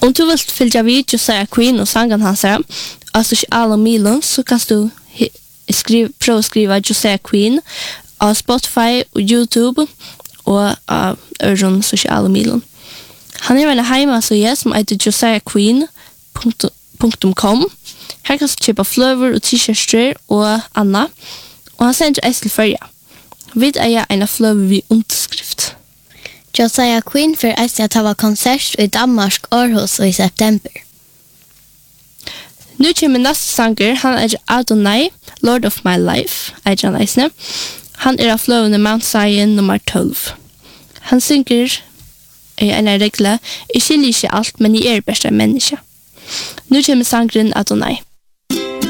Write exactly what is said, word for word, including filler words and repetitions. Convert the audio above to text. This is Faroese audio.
Om du vill följa vid Josiah Quinn och sangen hans här, av sociala medier, så kan du skriva, prøve å skriva Josiah Quinn av Spotify og YouTube og av øren sociala medier. Han er veldig hemmasida som heter josiah quinn punktum com. Her kan du kjøpe fløver og t-shirts og annet. Og han sender eis til førje. Vi er en fløver ved underskrift. Josiah Quinn for eis til å ta konsert i Danmark Aarhus i september. Nu kommer neste sanger. Han er Adonai, Lord of my life. Er han eisne. Han er av fløvene Mount Zion nummer tolv. Han synger er en regla. Jeg skiljer ikke alt, men jeg er best av menneske. Nu kommer sangren Adonai.